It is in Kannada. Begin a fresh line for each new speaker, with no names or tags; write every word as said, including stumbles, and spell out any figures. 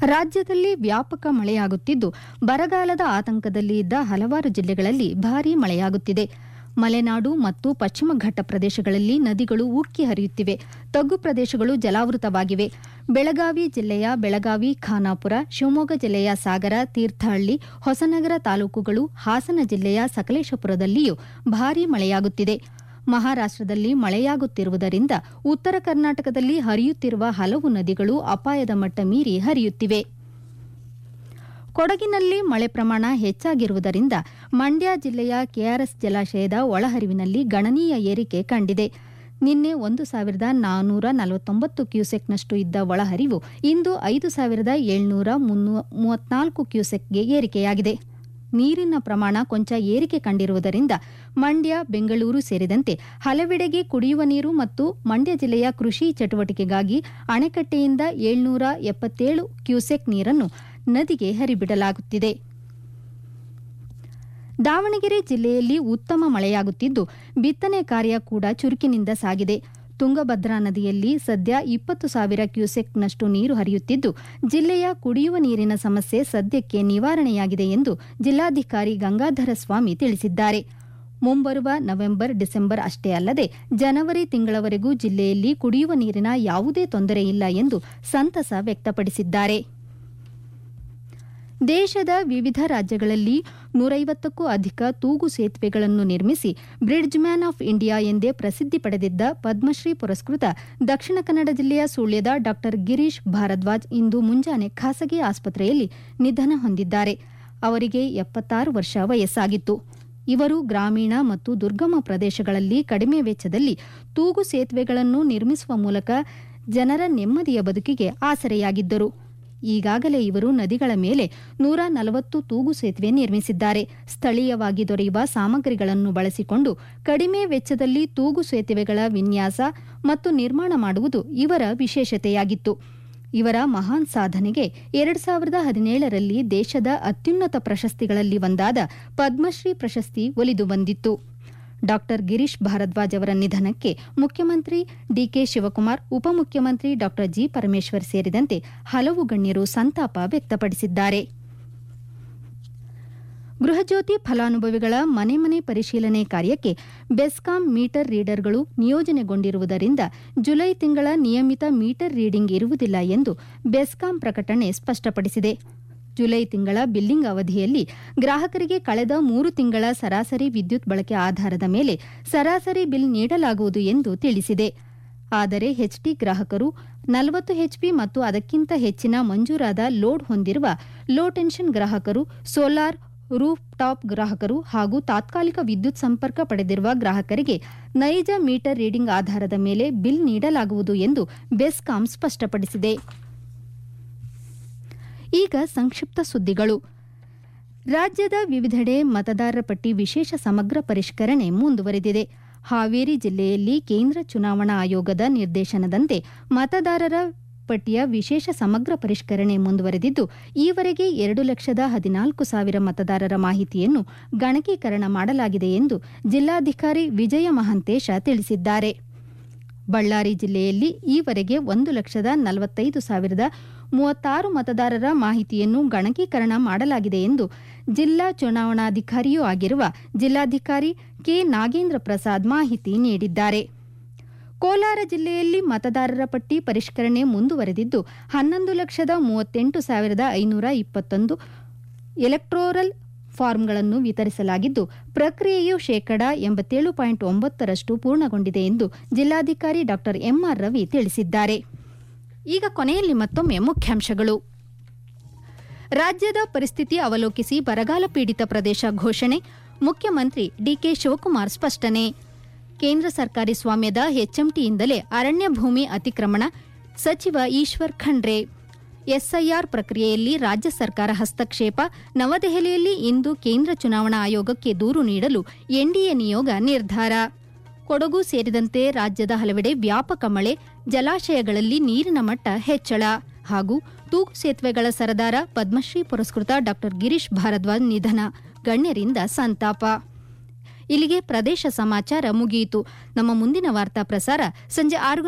ರಾಜ್ಯದಲ್ಲಿ ವ್ಯಾಪಕ ಮಳೆಯಾಗುತ್ತಿದ್ದು ಬರಗಾಲದ ಆತಂಕದಲ್ಲಿ ಇದ್ದ ಹಲವಾರು ಜಿಲ್ಲೆಗಳಲ್ಲಿ ಭಾರೀ ಮಳೆಯಾಗುತ್ತಿದೆ. ಮಲೆನಾಡು ಮತ್ತು ಪಶ್ಚಿಮ ಘಟ್ಟ ಪ್ರದೇಶಗಳಲ್ಲಿ ನದಿಗಳು ಉಕ್ಕಿ ಹರಿಯುತ್ತಿವೆ. ತಗ್ಗು ಪ್ರದೇಶಗಳು ಜಲಾವೃತವಾಗಿವೆ. ಬೆಳಗಾವಿ ಜಿಲ್ಲೆಯ ಬೆಳಗಾವಿ, ಖಾನಾಪುರ, ಶಿವಮೊಗ್ಗ ಜಿಲ್ಲೆಯ ಸಾಗರ, ತೀರ್ಥಹಳ್ಳಿ, ಹೊಸನಗರ ತಾಲೂಕುಗಳು, ಹಾಸನ ಜಿಲ್ಲೆಯ ಸಕಲೇಶಪುರದಲ್ಲಿಯೂ ಭಾರೀ ಮಳೆಯಾಗುತ್ತಿದೆ. ಮಹಾರಾಷ್ಟದಲ್ಲಿ ಮಳೆಯಾಗುತ್ತಿರುವುದರಿಂದ ಉತ್ತರ ಕರ್ನಾಟಕದಲ್ಲಿ ಹರಿಯುತ್ತಿರುವ ಹಲವು ನದಿಗಳು ಅಪಾಯದ ಮಟ್ಟ ಮೀರಿ ಹರಿಯುತ್ತಿವೆ. ಕೊಡಗಿನಲ್ಲಿ ಮಳೆ ಪ್ರಮಾಣ ಹೆಚ್ಚಾಗಿರುವುದರಿಂದ ಮಂಡ್ಯ ಜಿಲ್ಲೆಯ ಕೆಆರ್ಎಸ್ ಜಲಾಶಯದ ಒಳಹರಿವಿನಲ್ಲಿ ಗಣನೀಯ ಏರಿಕೆ ಕಂಡಿದೆ. ನಿನ್ನೆ ಒಂದು ಸಾವಿರದ ನಾನ್ನೂರ ನಲವತ್ತೊಂಬತ್ತು ಕ್ಯೂಸೆಕ್ನಷ್ಟು ಇದ್ದ ಒಳಹರಿವು ಇಂದು ಐದು ಸಾವಿರದ ಏಳ್ನೂರ ಮೂವತ್ನಾಲ್ಕು ಕ್ಯೂಸೆಕ್ಗೆ ಏರಿಕೆಯಾಗಿದೆ. ನೀರಿನ ಪ್ರಮಾಣ ಕೊಂಚ ಏರಿಕೆ ಕಂಡಿರುವುದರಿಂದ ಮಂಡ್ಯ, ಬೆಂಗಳೂರು ಸೇರಿದಂತೆ ಹಲವೆಡೆಗೆ ಕುಡಿಯುವ ನೀರು ಮತ್ತು ಮಂಡ್ಯ ಜಿಲ್ಲೆಯ ಕೃಷಿ ಚಟುವಟಿಕೆಗಾಗಿ ಅಣೆಕಟ್ಟೆಯಿಂದ ಏಳ್ನೂರ ಎಪ್ಪತ್ತೇಳು ಕ್ಯೂಸೆಕ್ ನೀರನ್ನು ನದಿಗೆ ಹರಿಬಿಡಲಾಗುತ್ತಿದೆ. ದಾವಣಗೆರೆ ಜಿಲ್ಲೆಯಲ್ಲಿ ಉತ್ತಮ ಮಳೆಯಾಗುತ್ತಿದ್ದು ಬಿತ್ತನೆ ಕಾರ್ಯ ಕೂಡ ಚುರುಕಿನಿಂದ ಸಾಗಿದೆ. ತುಂಗಭದ್ರಾ ನದಿಯಲ್ಲಿ ಸದ್ಯ ಇಪ್ಪತ್ತು ಸಾವಿರ ಕ್ಯೂಸೆಕ್ನಷ್ಟು ನೀರು ಹರಿಯುತ್ತಿದ್ದು ಜಿಲ್ಲೆಯ ಕುಡಿಯುವ ನೀರಿನ ಸಮಸ್ಯೆ ಸದ್ಯಕ್ಕೆ ನಿವಾರಣೆಯಾಗಿದೆ ಎಂದು ಜಿಲ್ಲಾಧಿಕಾರಿ ಗಂಗಾಧರ ಸ್ವಾಮಿ ತಿಳಿಸಿದ್ದಾರೆ. ಮುಂಬರುವ ನವೆಂಬರ್, ಡಿಸೆಂಬರ್ ಅಷ್ಟೇ ಅಲ್ಲದೆ ಜನವರಿ ತಿಂಗಳವರೆಗೂ ಜಿಲ್ಲೆಯಲ್ಲಿ ಕುಡಿಯುವ ನೀರಿನ ಯಾವುದೇ ತೊಂದರೆ ಇಲ್ಲ ಎಂದು ಸಂತಸ ವ್ಯಕ್ತಪಡಿಸಿದ್ದಾರೆ. ದೇಶದ ವಿವಿಧ ರಾಜ್ಯಗಳಲ್ಲಿ ನೂರೈವತ್ತಕ್ಕೂ ಅಧಿಕ ತೂಗು ಸೇತುವೆಗಳನ್ನು ನಿರ್ಮಿಸಿ ಬ್ರಿಡ್ಜ್ ಮ್ಯಾನ್ ಆಫ್ ಇಂಡಿಯಾ ಎಂದೇ ಪ್ರಸಿದ್ಧಿ ಪಡೆದಿದ್ದ ಪದ್ಮಶ್ರೀ ಪುರಸ್ಕೃತ ದಕ್ಷಿಣ ಕನ್ನಡ ಜಿಲ್ಲೆಯ ಸುಳ್ಯದ ಡಾ ಗಿರೀಶ್ ಭಾರದ್ವಾಜ್ ಇಂದು ಮುಂಜಾನೆ ಖಾಸಗಿ ಆಸ್ಪತ್ರೆಯಲ್ಲಿ ನಿಧನ ಹೊಂದಿದ್ದಾರೆ. ಅವರಿಗೆ ಎಪ್ಪತ್ತಾರು ವರ್ಷ ವಯಸ್ಸಾಗಿತ್ತು. ಇವರು ಗ್ರಾಮೀಣ ಮತ್ತು ದುರ್ಗಮ ಪ್ರದೇಶಗಳಲ್ಲಿ ಕಡಿಮೆ ವೆಚ್ಚದಲ್ಲಿ ತೂಗು ಸೇತುವೆಗಳನ್ನು ನಿರ್ಮಿಸುವ ಮೂಲಕ ಜನರ ನೆಮ್ಮದಿಯ ಬದುಕಿಗೆ ಆಸರೆಯಾಗಿದ್ದರು. ಈಗಾಗಲೇ ಇವರು ನದಿಗಳ ಮೇಲೆ ನೂರ ನಲವತ್ತು ತೂಗು ಸೇತುವೆ ನಿರ್ಮಿಸಿದ್ದಾರೆ. ಸ್ಥಳೀಯವಾಗಿ ದೊರೆಯುವ ಸಾಮಗ್ರಿಗಳನ್ನು ಬಳಸಿಕೊಂಡು ಕಡಿಮೆ ವೆಚ್ಚದಲ್ಲಿ ತೂಗು ಸೇತುವೆಗಳ ವಿನ್ಯಾಸ ಮತ್ತು ನಿರ್ಮಾಣ ಮಾಡುವುದು ಇವರ ವಿಶೇಷತೆಯಾಗಿತ್ತು. ಇವರ ಮಹಾನ್ ಸಾಧನೆಗೆ ಎರಡು ಸಾವಿರದ ಹದಿನೇಳರಲ್ಲಿ ದೇಶದ ಅತ್ಯುನ್ನತ ಪ್ರಶಸ್ತಿಗಳಲ್ಲಿ ಒಂದಾದ ಪದ್ಮಶ್ರೀ ಪ್ರಶಸ್ತಿ ಒಲಿದು ಬಂದಿತ್ತು. ಡಾ ಗಿರೀಶ್ ಭಾರದ್ವಾಜ್ ಅವರ ನಿಧನಕ್ಕೆ ಮುಖ್ಯಮಂತ್ರಿ ಡಿಕೆ ಶಿವಕುಮಾರ್, ಉಪಮುಖ್ಯಮಂತ್ರಿ ಡಾ ಜಿ ಪರಮೇಶ್ವರ್ ಸೇರಿದಂತೆ ಹಲವು ಗಣ್ಯರು ಸಂತಾಪ ವ್ಯಕ್ತಪಡಿಸಿದ್ದಾರೆ. ಗೃಹಜ್ಯೋತಿ ಫಲಾನುಭವಿಗಳ ಮನೆ ಮನೆ ಪರಿಶೀಲನೆ ಕಾರ್ಯಕ್ಕೆ ಬೆಸ್ಕಾಂ ಮೀಟರ್ ರೀಡರ್ಗಳು ನಿಯೋಜನೆಗೊಂಡಿರುವುದರಿಂದ ಜುಲೈ ತಿಂಗಳ ನಿಯಮಿತ ಮೀಟರ್ ರೀಡಿಂಗ್ ಇರುವುದಿಲ್ಲ ಎಂದು ಬೆಸ್ಕಾಂ ಪ್ರಕಟಣೆ ಸ್ಪಷ್ಟಪಡಿಸಿದೆ. ಜುಲೈ ತಿಂಗಳ ಬಿಲ್ಲಿಂಗ್ ಅವಧಿಯಲ್ಲಿ ಗ್ರಾಹಕರಿಗೆ ಕಳೆದ ಮೂರು ತಿಂಗಳ ಸರಾಸರಿ ವಿದ್ಯುತ್ ಬಳಕೆ ಆಧಾರದ ಮೇಲೆ ಸರಾಸರಿ ಬಿಲ್ ನೀಡಲಾಗುವುದು ಎಂದು ತಿಳಿಸಿದೆ. ಆದರೆ ಎಚ್ಟಿ ಗ್ರಾಹಕರು, ನಲವತ್ತು ಎಚ್ಪಿ ಮತ್ತು ಅದಕ್ಕಿಂತ ಹೆಚ್ಚಿನ ಮಂಜೂರಾದ ಲೋಡ್ ಹೊಂದಿರುವ ಲೋ ಟೆನ್ಷನ್ ಗ್ರಾಹಕರು, ಸೋಲಾರ್ ರೂಫ್ ಟಾಪ್ ಗ್ರಾಹಕರು ಹಾಗೂ ತಾತ್ಕಾಲಿಕ ವಿದ್ಯುತ್ ಸಂಪರ್ಕ ಪಡೆದಿರುವ ಗ್ರಾಹಕರಿಗೆ ನೈಜ ಮೀಟರ್ ರೀಡಿಂಗ್ ಆಧಾರದ ಮೇಲೆ ಬಿಲ್ ನೀಡಲಾಗುವುದು ಎಂದು ಬೆಸ್ಕಾಂ ಸ್ಪಷ್ಟಪಡಿಸಿದೆ. ಈಗ ಸಂಕ್ಷಿಪ್ತ ಸುದ್ದಿಗಳು. ರಾಜ್ಯದ ವಿವಿಧೆಡೆ ಮತದಾರರ ಪಟ್ಟಿ ವಿಶೇಷ ಸಮಗ್ರ ಪರಿಷ್ಕರಣೆ ಮುಂದುವರೆದಿದೆ. ಹಾವೇರಿ ಜಿಲ್ಲೆಯಲ್ಲಿ ಕೇಂದ್ರ ಚುನಾವಣಾ ಆಯೋಗದ ನಿರ್ದೇಶನದಂತೆ ಮತದಾರರ ಪಟ್ಟಿಯ ವಿಶೇಷ ಸಮಗ್ರ ಪರಿಷ್ಕರಣೆ ಮುಂದುವರೆದಿದ್ದು ಈವರೆಗೆ ಎರಡು ಲಕ್ಷದ ಹದಿನಾಲ್ಕು ಸಾವಿರ ಮತದಾರರ ಮಾಹಿತಿಯನ್ನು ಗಣಕೀಕರಣ ಮಾಡಲಾಗಿದೆ ಎಂದು ಜಿಲ್ಲಾಧಿಕಾರಿ ವಿಜಯ ಮಹಾಂತೇಶ ತಿಳಿಸಿದ್ದಾರೆ. ಬಳ್ಳಾರಿ ಜಿಲ್ಲೆಯಲ್ಲಿ ಈವರೆಗೆ ಒಂದು ಲಕ್ಷದ ನಲವತ್ತೈದು ಸಾವಿರದ ಮೂವತ್ತಾರು ಮತದಾರರ ಮಾಹಿತಿಯನ್ನು ಗಣಕೀಕರಣ ಮಾಡಲಾಗಿದೆ ಎಂದು ಜಿಲ್ಲಾ ಚುನಾವಣಾಧಿಕಾರಿಯೂ ಆಗಿರುವ ಜಿಲ್ಲಾಧಿಕಾರಿ ಕೆ ನಾಗೇಂದ್ರ ಪ್ರಸಾದ್ ಮಾಹಿತಿ ನೀಡಿದ್ದಾರೆ. ಕೋಲಾರ ಜಿಲ್ಲೆಯಲ್ಲಿ ಮತದಾರರ ಪಟ್ಟಿ ಪರಿಷ್ಕರಣೆ ಮುಂದುವರೆದಿದ್ದು ಹನ್ನೊಂದು ಲಕ್ಷದ ಮೂವತ್ತೆಂಟು ಸಾವಿರದ ಐನೂರ ಇಪ್ಪತ್ತೊಂದು ಎಲೆಕ್ಟೋರಲ್ ಫಾರ್ಮ್ಗಳನ್ನು ವಿತರಿಸಲಾಗಿದ್ದು ಪ್ರಕ್ರಿಯೆಯು ಶೇಕಡಾ ಎಂಬತ್ತೇಳು ಪಾಯಿಂಟ್ ಒಂಬತ್ತರಷ್ಟು ಪೂರ್ಣಗೊಂಡಿದೆ ಎಂದು ಜಿಲ್ಲಾಧಿಕಾರಿ ಡಾ ಎಂಆರ್ ರವಿ ತಿಳಿಸಿದ್ದಾರೆ. ಈಗ ಕೊನೆಯಲ್ಲಿ ಮತ್ತೊಮ್ಮೆ ಮುಖ್ಯಾಂಶಗಳು. ರಾಜ್ಯದ ಪರಿಸ್ಥಿತಿ ಅವಲೋಕಿಸಿ ಬರಗಾಲ ಪೀಡಿತ ಪ್ರದೇಶ ಘೋಷಣೆ, ಮುಖ್ಯಮಂತ್ರಿ ಡಿಕೆ ಶಿವಕುಮಾರ್ ಸ್ಪಷ್ಟನೆ. ಕೇಂದ್ರ ಸರ್ಕಾರಿ ಸ್ವಾಮ್ಯದ ಎಚ್ಎಂಟಿಯಿಂದಲೇ ಅರಣ್ಯ ಭೂಮಿ ಅತಿಕ್ರಮಣ, ಸಚಿವ ಈಶ್ವರ್ ಖಂಡ್ರೆ. ಎಸ್ಐಆರ್ ಪ್ರಕ್ರಿಯೆಯಲ್ಲಿ ರಾಜ್ಯ ಸರ್ಕಾರ ಹಸ್ತಕ್ಷೇಪ, ನವದೆಹಲಿಯಲ್ಲಿ ಇಂದು ಕೇಂದ್ರ ಚುನಾವಣಾ ಆಯೋಗಕ್ಕೆ ದೂರು ನೀಡಲು ಎನ್ಡಿಎ ನಿಯೋಗ ನಿರ್ಧಾರ. ಕೊಡಗು ಸೇರಿದಂತೆ ರಾಜ್ಯದ ಹಲವೆಡೆ ವ್ಯಾಪಕ ಮಳೆ, ಜಲಾಶಯಗಳಲ್ಲಿ ನೀರಿನ ಮಟ್ಟ ಹೆಚ್ಚಳ ಹಾಗೂ ತೂಗು ಸೇತುವೆಗಳ ಸರದಾರ ಪದ್ಮಶ್ರೀ ಪುರಸ್ಕೃತ ಡಾ ಗಿರೀಶ್ ಭಾರದ್ವಾಜ್ ನಿಧನ, ಗಣ್ಯರಿಂದ ಸಂತಾಪ. ಇಲ್ಲಿಗೆ ಪ್ರದೇಶ ಸಮಾಚಾರ ಮುಗಿಯಿತು. ನಮ್ಮ ಮುಂದಿನ ವಾರ್ತಾ ಪ್ರಸಾರ ಸಂಜೆ ಆರು